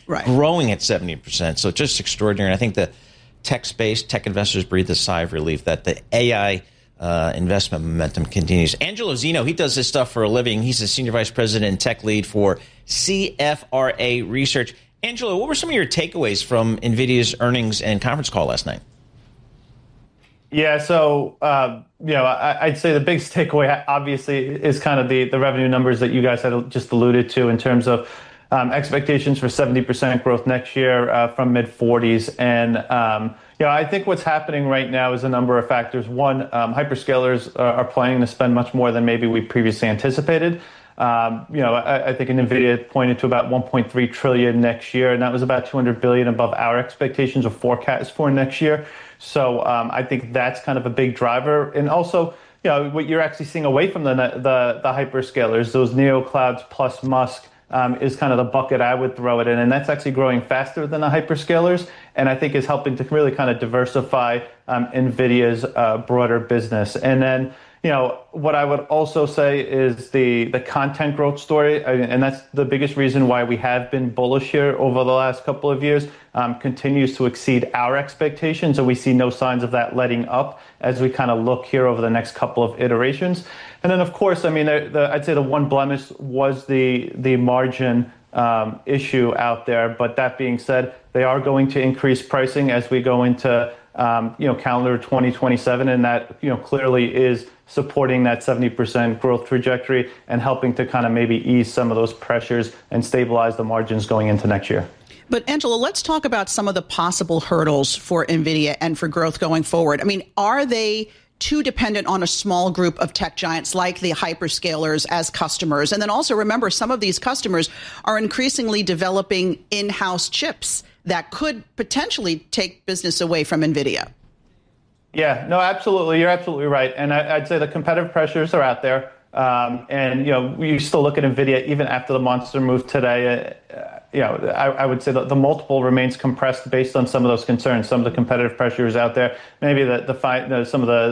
right, growing at 70%. So just extraordinary. And I think the tech space, tech investors breathe a sigh of relief that the AI investment momentum continues. Angelo Zeno, he does this stuff for a living. He's the Senior Vice President and Tech Lead for CFRA Research. Angelo, what were some of your takeaways from NVIDIA's earnings and conference call last night? Yeah, so, I'd say the biggest takeaway, obviously, is kind of the revenue numbers that you guys had just alluded to in terms of expectations for 70% growth next year from mid-40s. And, I think what's happening right now is a number of factors. One, hyperscalers are planning to spend much more than maybe we previously anticipated. I think NVIDIA pointed to about 1.3 trillion next year, and that was about 200 billion above our expectations or forecast for next year. So I think that's kind of a big driver. And also, what you're actually seeing away from the hyperscalers, those neo clouds plus Musk, is kind of the bucket I would throw it in. And that's actually growing faster than the hyperscalers, and I think is helping to really kind of diversify NVIDIA's broader business. And then, what I would also say is the content growth story, and that's the biggest reason why we have been bullish here over the last couple of years, continues to exceed our expectations, and we see no signs of that letting up as we kind of look here over the next couple of iterations. And then, of course, I mean, I'd say the one blemish was the margin issue out there. But that being said, they are going to increase pricing as we go into calendar 2027, and that clearly is supporting that 70% growth trajectory and helping to kind of maybe ease some of those pressures and stabilize the margins going into next year. But Angelo, let's talk about some of the possible hurdles for NVIDIA and for growth going forward. I mean, are they too dependent on a small group of tech giants like the hyperscalers as customers? And then also remember, some of these customers are increasingly developing in-house chips that could potentially take business away from NVIDIA. Yeah, no, absolutely. You're absolutely right. And I'd say the competitive pressures are out there. And, we still look at NVIDIA even after the monster move today. I would say that the multiple remains compressed based on some of those concerns, some of the competitive pressures out there. Maybe some of the